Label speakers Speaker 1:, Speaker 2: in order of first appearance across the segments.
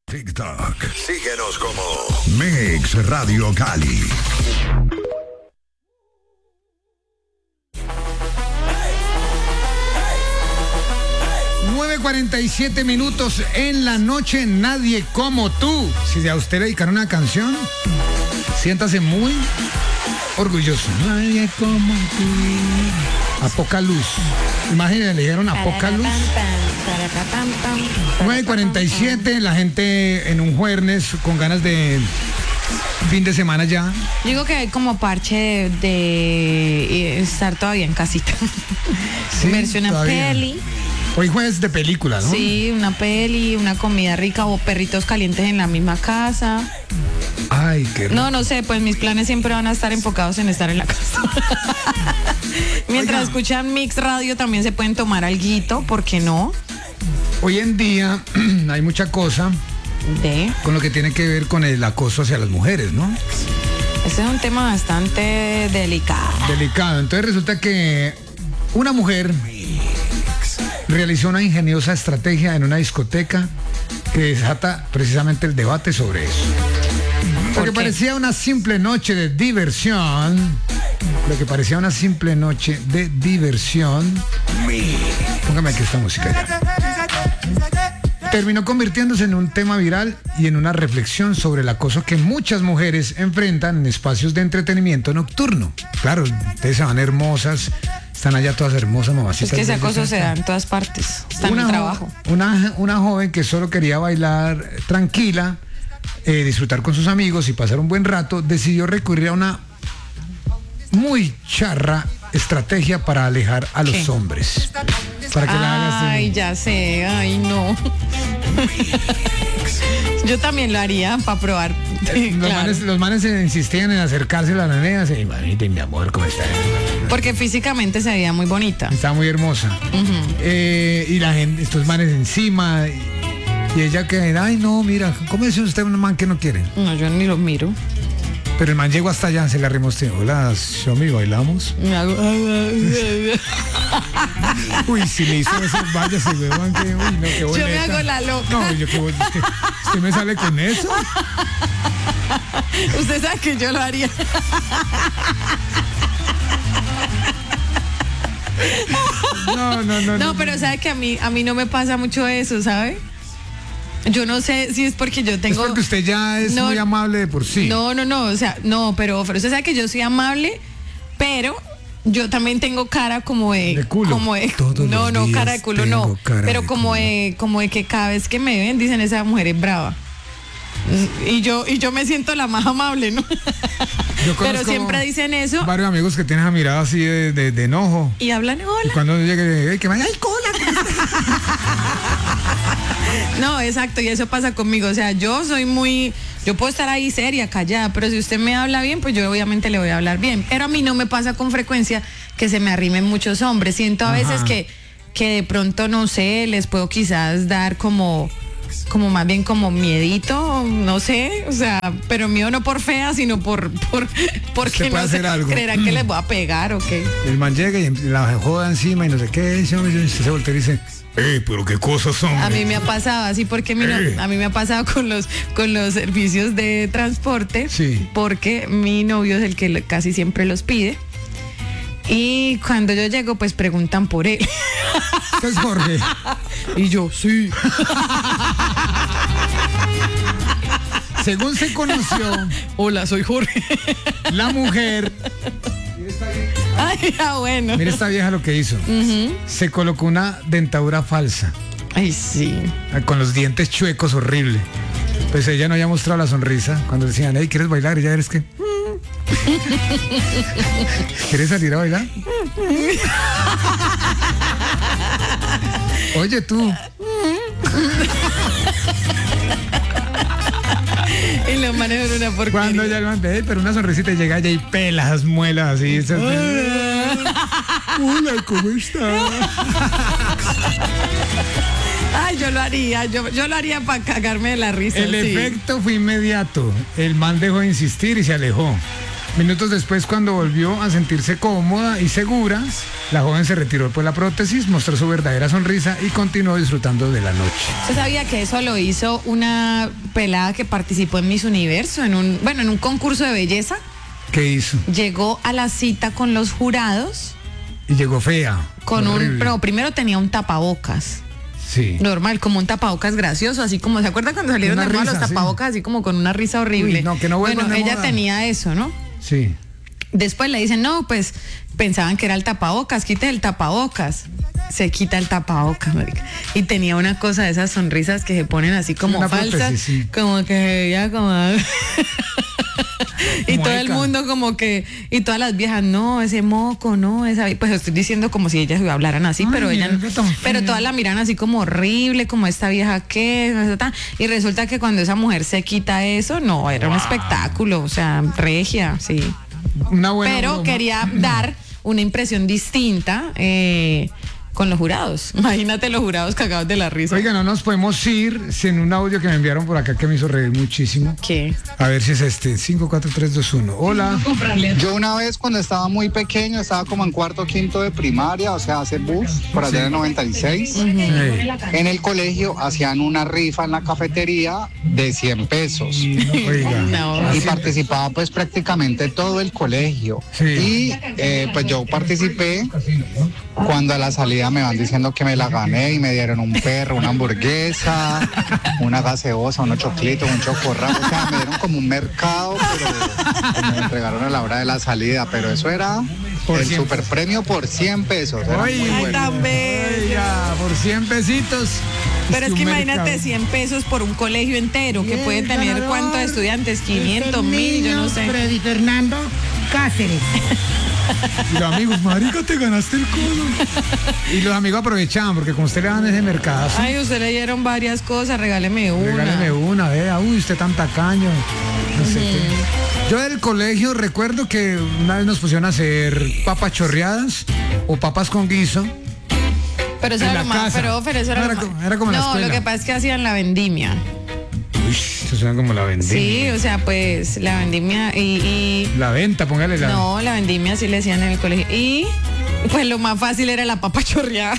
Speaker 1: TikTok. Síguenos como Mix Radio Cali.
Speaker 2: Nueve 47 minutos en la noche, nadie como tú. Si a usted le dedicaron una canción, siéntase muy orgulloso. Nadie como tú. Apocaluz. Imagínense, le dijeron Apocaluz. 9:47, la gente en un jueves con ganas de fin de semana ya.
Speaker 3: Digo que hay como parche de estar todavía en casita.
Speaker 2: Sí,
Speaker 3: verse una
Speaker 2: todavía.
Speaker 3: peli.
Speaker 2: Hoy jueves de película, ¿no?
Speaker 3: Sí, una peli, una comida rica o perritos calientes en la misma casa.
Speaker 2: Ay, qué rico.
Speaker 3: No sé, pues mis planes siempre van a estar enfocados en estar en la casa. Mientras
Speaker 2: Oiga.
Speaker 3: escuchan Mix Radio también se pueden tomar alguito, ¿por qué no?
Speaker 2: Hoy en día hay mucha cosa
Speaker 3: De.
Speaker 2: con lo que tiene que ver con el acoso hacia las mujeres, ¿no?
Speaker 3: Este es un tema bastante delicado.
Speaker 2: Delicado. Entonces resulta que una mujer realizó una ingeniosa estrategia en una discoteca que desata precisamente el debate sobre eso. Lo que parecía una simple noche de diversión. Póngame aquí esta música ya. Terminó convirtiéndose en un tema viral y en una reflexión sobre el acoso que muchas mujeres enfrentan en espacios de entretenimiento nocturno. Claro, ustedes se van hermosas, están allá todas hermosas, mamacitas.
Speaker 3: Es que ese acoso se da en todas partes. Está en el trabajo.
Speaker 2: Una joven que solo quería bailar tranquila, disfrutar con sus amigos y pasar un buen rato, decidió recurrir a una muy charra estrategia para alejar a los hombres. Para que la hagas.
Speaker 3: Ay, ya sé, ay no. Yo también lo haría para probar. Claro.
Speaker 2: Los manes se insistían en acercarse a la nena y decían, manita, mi amor, ¿cómo está?
Speaker 3: Porque físicamente se veía muy bonita.
Speaker 2: Está muy hermosa. Y la gente, estos manes encima, y ella que, ay no, mira, ¿cómo dice usted un man que no quiere?
Speaker 3: No, yo ni lo miro.
Speaker 2: Pero el man llegó hasta allá, se le arrimó usted. Hola, Shomi, ¿bailamos?
Speaker 3: Me hago.
Speaker 2: Uy, si le hizo eso, váyase, weón, que, uy, no, qué bonita.
Speaker 3: Yo me hago la loca.
Speaker 2: No, yo qué bonita. ¿Usted me sale con eso?
Speaker 3: Usted sabe que yo lo haría.
Speaker 2: No.
Speaker 3: No, pero sabe que a mí no me pasa mucho eso, ¿sabe? Yo no sé si es porque yo tengo...
Speaker 2: Es porque usted ya es muy amable de por sí.
Speaker 3: No, o sea, pero usted sabe que yo soy amable, pero yo también tengo cara como de
Speaker 2: culo.
Speaker 3: Como de, no, cara de culo no. Pero como de que cada vez que me ven dicen esa mujer es brava. Y yo me siento la más amable, ¿no? Pero siempre dicen eso.
Speaker 2: Varios amigos que tienen esa mirada así de enojo.
Speaker 3: Y hablan hola.
Speaker 2: Y cuando llegue, que vaya, ¡ay, cola!
Speaker 3: No, exacto, y eso pasa conmigo. O sea, yo puedo estar ahí seria, callada, pero si usted me habla bien, pues yo obviamente le voy a hablar bien. Pero a mí no me pasa con frecuencia que se me arrimen muchos hombres. Siento a veces que de pronto, no sé, les puedo quizás dar como más bien como miedito, no sé, o sea, pero mío no por fea, sino porque no sé, creerán que les voy a pegar o qué.
Speaker 2: El man llega y la joda encima y no sé qué, y se voltea y dice, pero qué cosas son.
Speaker 3: A mí me ha pasado así porque mira, a mí me ha pasado con los servicios de transporte,
Speaker 2: sí.
Speaker 3: Porque mi novio es el que casi siempre los pide. Y cuando yo llego, pues preguntan por él.
Speaker 2: ¿Usted es Jorge?
Speaker 3: Y yo, sí.
Speaker 2: Según se conoció,
Speaker 3: hola, soy Jorge.
Speaker 2: La mujer.
Speaker 3: Ay, bueno.
Speaker 2: Mira esta vieja lo que hizo. Se colocó una dentadura falsa.
Speaker 3: Ay, sí.
Speaker 2: Con los dientes chuecos, horrible. Pues ella no había mostrado la sonrisa. Cuando decían, hey, ¿quieres bailar? Y ya eres que... ¿Quieres salir a bailar? Oye, tú.
Speaker 3: Y lo manejan una porquería.
Speaker 2: Cuando ya lo pero una sonrisita y llega ella y pela las muelas así. Hola, ¿cómo está?
Speaker 3: Ay, yo lo haría, yo lo haría para cagarme de la risa.
Speaker 2: El efecto fue inmediato. El man dejó de insistir y se alejó. Minutos después, cuando volvió a sentirse cómoda y segura, la joven se retiró por la prótesis, mostró su verdadera sonrisa y continuó disfrutando de la noche.
Speaker 3: ¿Usted sabía que eso lo hizo una pelada que participó en Miss Universo, en un concurso de belleza?
Speaker 2: ¿Qué hizo?
Speaker 3: Llegó a la cita con los jurados.
Speaker 2: Y llegó fea.
Speaker 3: Pero primero tenía un tapabocas.
Speaker 2: Sí.
Speaker 3: Normal, como un tapabocas gracioso, así como, ¿se acuerda cuando salieron de moda los tapabocas, así como con una risa horrible?
Speaker 2: Uy, no, que no vuelvan de
Speaker 3: ella
Speaker 2: moda.
Speaker 3: tenía eso, ¿no?
Speaker 2: Sí.
Speaker 3: Después le dicen, no, pues pensaban que era el tapabocas, quite el tapabocas. Se quita el tapabocas, marica. Y tenía una cosa de esas sonrisas que se ponen así como
Speaker 2: una
Speaker 3: falsas,
Speaker 2: prótesis, sí.
Speaker 3: como que se veía como... Y todo el mundo como que, y todas las viejas, no, ese moco, no, esa, pues estoy diciendo como si ellas hablaran así, pero ella, pero todas la miran así como horrible, como esta vieja que, y resulta que cuando esa mujer se quita eso, no, era un espectáculo, o sea, regia, sí.
Speaker 2: Una buena
Speaker 3: Pero
Speaker 2: broma.
Speaker 3: quería dar una impresión distinta, con los jurados. Imagínate los jurados cagados de la risa.
Speaker 2: Oiga, no nos podemos ir sin un audio que me enviaron por acá que me hizo reír muchísimo.
Speaker 3: ¿Qué?
Speaker 2: A ver si es este, 54321. Hola.
Speaker 4: Yo una vez cuando estaba muy pequeño, estaba como en cuarto o quinto de primaria, o sea, hace bus, por allá en el 96. En el colegio hacían una rifa en la cafetería de 100 pesos.
Speaker 2: Oiga.
Speaker 3: No.
Speaker 4: Y participaba pues prácticamente todo el colegio.
Speaker 2: Sí.
Speaker 4: Y pues yo participé. Cuando a la salida me van diciendo que me la gané y me dieron un perro, una hamburguesa, una gaseosa, unos choclitos, un chocorramo. O sea, me dieron como un mercado, pero me entregaron a la hora de la salida. Pero eso era
Speaker 2: Por
Speaker 4: el
Speaker 2: 100.
Speaker 4: super premio por 100 pesos. Era muy
Speaker 2: Ay,
Speaker 4: bueno.
Speaker 3: Tan bello.
Speaker 2: Oiga, por 100 pesitos.
Speaker 3: Pero es que
Speaker 2: un
Speaker 3: imagínate
Speaker 2: mercado.
Speaker 3: 100 pesos por un colegio entero, que puede tener cuántos estudiantes, 500, 1000, yo no sé.
Speaker 5: Freddy Fernando Cáceres.
Speaker 2: Y los amigos, marica, te ganaste el codo. Y los amigos aprovechaban, porque como usted le dan ese mercado,
Speaker 3: Ay, usted le dieron varias cosas, regáleme una.
Speaker 2: regáleme una, vea, uy, usted tan tacaño. No sé qué. Yo del colegio recuerdo que una vez nos pusieron a hacer papas chorreadas o papas con guiso.
Speaker 3: Pero eso
Speaker 2: en
Speaker 3: era
Speaker 2: la
Speaker 3: lo más,
Speaker 2: casa.
Speaker 3: pero eso era,
Speaker 2: No,
Speaker 3: lo
Speaker 2: era
Speaker 3: más.
Speaker 2: como- era como en la
Speaker 3: No,
Speaker 2: escuela.
Speaker 3: lo que pasa es que hacían la vendimia.
Speaker 2: Uy, eso suena como la vendimia.
Speaker 3: Sí, o sea, pues la vendimia y
Speaker 2: La venta, póngale la.
Speaker 3: no, la vendimia sí le decían en el colegio. Y pues lo más fácil era la papa chorreada.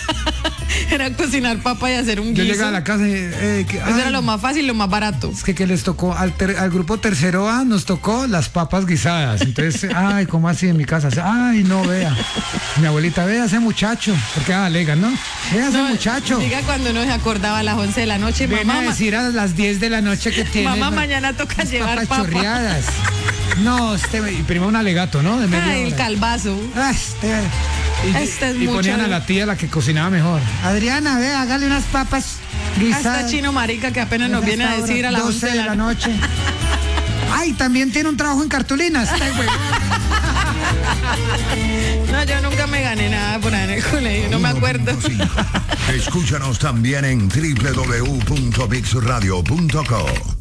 Speaker 3: Era cocinar papa y hacer un
Speaker 2: Yo
Speaker 3: guiso.
Speaker 2: llegaba a la casa y.
Speaker 3: Eso era lo más fácil, lo más barato.
Speaker 2: Es que les tocó, al grupo tercero A nos tocó las papas guisadas. Entonces, ay, ¿cómo así en mi casa? Ay, no, vea. Mi abuelita, vea ese muchacho. Porque alegan, ¿no? Vea ese
Speaker 3: No,
Speaker 2: muchacho.
Speaker 3: Diga cuando uno se acordaba a las 11 de la noche,
Speaker 2: Ven a
Speaker 3: mamá,
Speaker 2: decir a las 10 de la noche que tiene.
Speaker 3: mamá, mañana toca llevar
Speaker 2: papas
Speaker 3: papa.
Speaker 2: chorreadas. No, y primero un alegato, ¿no? De media
Speaker 3: Ay, el
Speaker 2: hora.
Speaker 3: calvazo.
Speaker 2: Ah,
Speaker 3: Este es
Speaker 2: y ponían
Speaker 3: mucho.
Speaker 2: a la tía la que cocinaba mejor. Adriana, ve, hágale unas papas guisadas.
Speaker 3: Hasta chino marica que apenas nos viene a
Speaker 2: Hasta
Speaker 3: decir a
Speaker 2: ahora,
Speaker 3: las 11 de la noche.
Speaker 2: noche. Ay, también tiene un trabajo en cartulinas. Ay, güey.
Speaker 3: No, yo nunca me gané nada por ahí en el colegio, no me acuerdo.
Speaker 1: 1.5. Escúchanos también en www.mixradio.co.